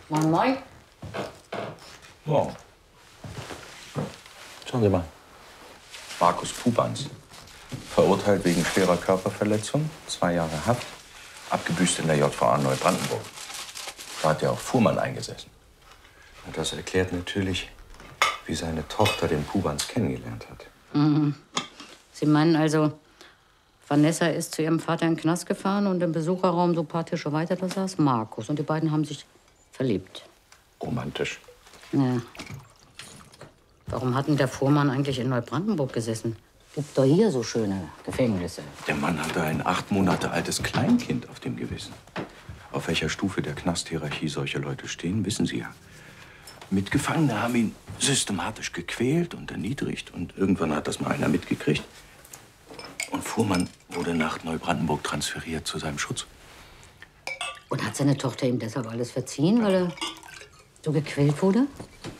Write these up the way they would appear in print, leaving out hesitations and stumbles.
Moin, moin. Wow. Schauen Sie mal. Markus Pubans. Verurteilt wegen schwerer Körperverletzung, 2 Jahre Haft, abgebüßt in der JVA Neubrandenburg. Da hat ja auch Fuhrmann eingesessen. Und das erklärt natürlich, wie seine Tochter den Pubans kennengelernt hat. Mhm. Sie meinen also, Vanessa ist zu ihrem Vater in den Knast gefahren und im Besucherraum so ein paar Tische weiter, da saß Markus. Und die beiden haben sich verliebt. Romantisch. Ja. Warum hat denn der Fuhrmann eigentlich in Neubrandenburg gesessen? Gibt doch hier so schöne Gefängnisse. Der Mann hatte ein 8 Monate altes Kleinkind auf dem Gewissen. Auf welcher Stufe der Knasthierarchie solche Leute stehen, wissen Sie ja. Mitgefangene haben ihn systematisch gequält und erniedrigt. Und irgendwann hat das mal einer mitgekriegt. Und Fuhrmann wurde nach Neubrandenburg transferiert zu seinem Schutz. Und hat seine Tochter ihm deshalb alles verziehen, weil er so gequält wurde?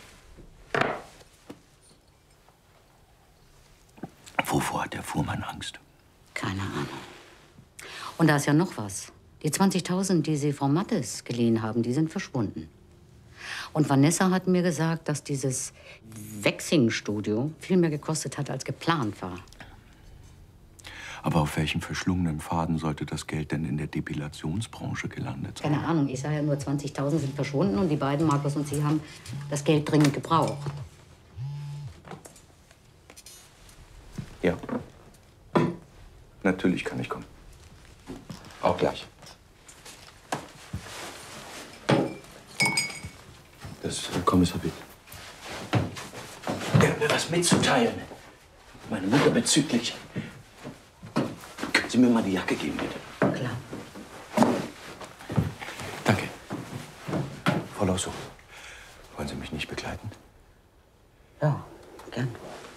Wovor hat der Fuhrmann Angst? Keine Ahnung. Und da ist ja noch was. Die 20.000, die Sie Frau Mattes geliehen haben, die sind verschwunden. Und Vanessa hat mir gesagt, dass dieses Waxing-Studio viel mehr gekostet hat, als geplant war. Aber auf welchem verschlungenen Faden sollte das Geld denn in der Depilationsbranche gelandet sein? Keine Ahnung, ich sage ja nur, 20.000 sind verschwunden und die beiden, Markus und Sie, haben das Geld dringend gebraucht. Ja. Natürlich kann ich kommen. Auch gleich. Das Kommissar Witt. Er hat mir was mitzuteilen. Meine Mutter bezüglich. Können Sie mir mal die Jacke geben, bitte? Klar. Danke. Frau Lausso, wollen Sie mich nicht begleiten? Ja, gern.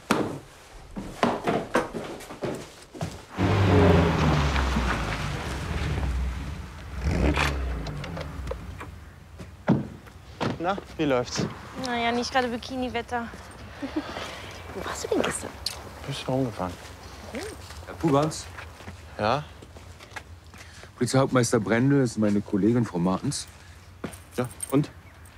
Na, wie läuft's? Naja, nicht gerade Bikini-Wetter. Wo warst du denn gestern? Bist du rumgefahren? Herr Pubans, Ja? Polizeihauptmeister Brendel ist meine Kollegin, Frau Martens. Ja, und?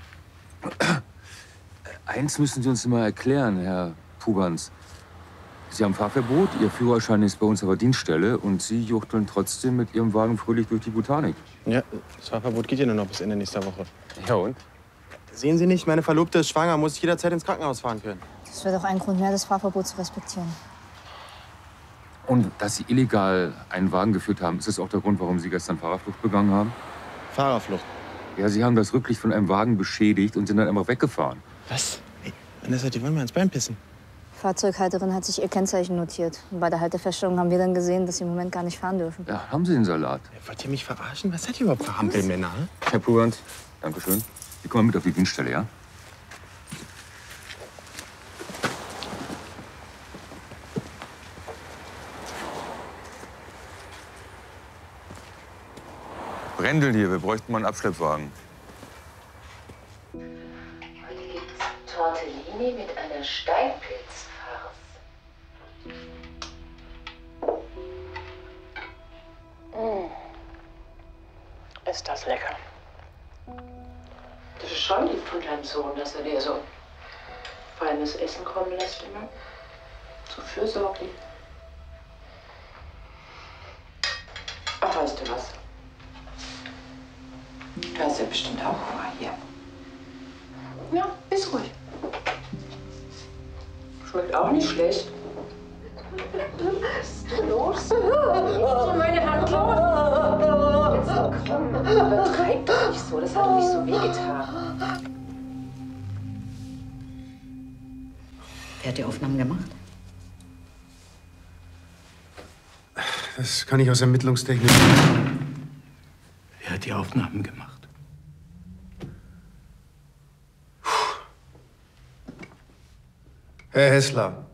Eins müssen Sie uns mal erklären, Herr Pubans. Sie haben Fahrverbot, Ihr Führerschein ist bei uns auf der Dienststelle und Sie juchteln trotzdem mit Ihrem Wagen fröhlich durch die Botanik. Ja, das Fahrverbot geht ja nur noch bis Ende nächster Woche. Ja und? Sehen Sie nicht, meine Verlobte ist schwanger, muss ich jederzeit ins Krankenhaus fahren können. Das wäre doch ein Grund mehr, das Fahrverbot zu respektieren. Und dass Sie illegal einen Wagen geführt haben, ist das auch der Grund, warum Sie gestern Fahrerflucht begangen haben? Fahrerflucht. Ja, Sie haben das Rücklicht von einem Wagen beschädigt und sind dann einfach weggefahren. Was? Ey, Vanessa, die wollen mir ins Bein pissen. Die Fahrzeughalterin hat sich ihr Kennzeichen notiert. Und bei der Haltefeststellung haben wir dann gesehen, dass sie im Moment gar nicht fahren dürfen. Ja, haben Sie den Salat. Wollt ihr mich verarschen? Was seid ihr überhaupt für Hampelmänner? Herr Pubans, danke schön. Sie kommen mit auf die Dienststelle, ja? Brendel hier, wir bräuchten mal einen Abschleppwagen. Heute gibt's Tortellini mit einer Steinpilzfarce. Ist das lecker. Das ist schon lieb von deinem Sohn, dass er dir so feines Essen kommen lässt immer. So fürsorglich. Ach, weißt du was? Du hast ja bestimmt auch Hunger hier. Ja, iss ruhig. Schmeckt auch nicht schlecht. Was ist denn los? So meine Hand los. Jetzt komm, übertreib doch nicht so. Das hat doch nicht so wehgetan. Wer hat die Aufnahmen gemacht? Das kann ich aus Ermittlungstechnik. Wer hat die Aufnahmen gemacht? Herr Hessler,